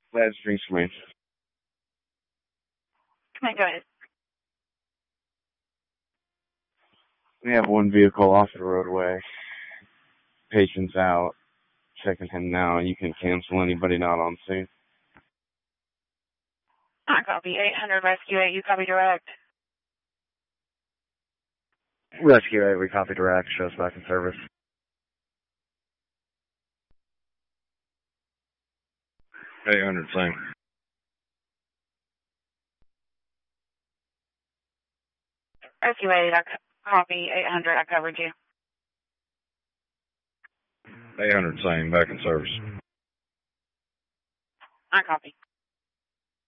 That's drinks for me. Go ahead. We have one vehicle off the roadway. Patient's out. Checking him now. You can cancel anybody not on scene. I copy 800 Rescue 8. You copy direct. Rescue 8, we copy direct. Show us back in service. Same. Rescue 8, I copy 800. I covered you. 800, same. Back in service. I copy.